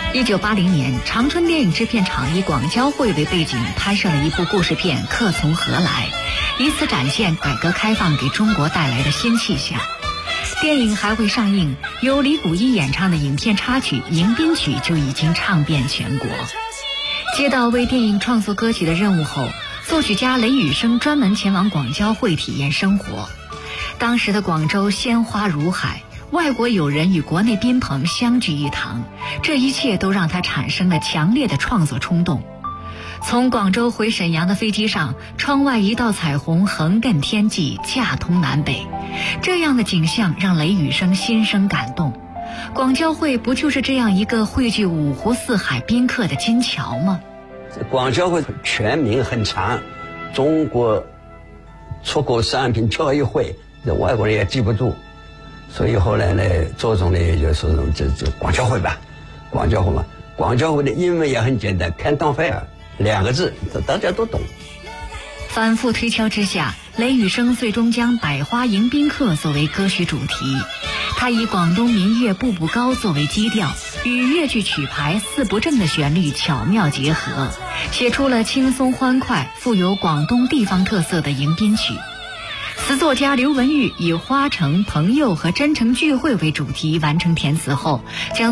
1980年，长春电影制片厂以广交会为背景拍摄了一部故事片《客从何来》，以此展现改革开放给中国带来的新气象。电影还未上映，由李谷一演唱的影片插曲《迎宾曲》就已经唱遍全国。接到为电影创作歌曲的任务后，作曲家雷雨声专门前往广交会体验生活。当时的广州鲜花如海，外国友人与国内宾朋相聚一堂，这一切都让他产生了强烈的创作冲动。从广州回沈阳的飞机上，窗外一道彩虹横亘天际，架通南北，这样的景象让雷雨声心生感动。广交会不就是这样一个汇聚五湖四海宾客的金桥吗？ 广交会全名很长，中国出口商品交易会，这外国人也记不住，所以后来呢，周总呢就说这广交会吧，广交会嘛。广交会的英文也很简单 ，Canton Fair 2个字，这大家都懂。 反复推敲之下，雷雨声最终将百花迎宾客作为歌曲主题。他以广东民乐步步高作为基调，与粤剧曲牌四不正的旋律巧妙结合，写出了轻松欢快、富有广东地方特色的迎宾曲。词作家刘文玉以花城、朋友和真诚聚会为主题完成填词后，将